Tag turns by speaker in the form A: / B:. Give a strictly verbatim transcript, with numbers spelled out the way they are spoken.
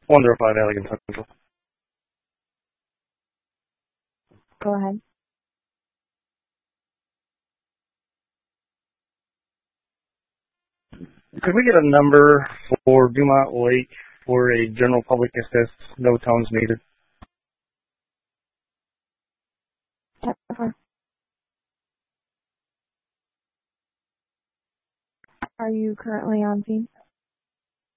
A: one zero five Allegan Central.
B: Go ahead.
A: Could we get a number for Dumont Lake for a general public assist, no towns needed?
B: Are you currently on scene?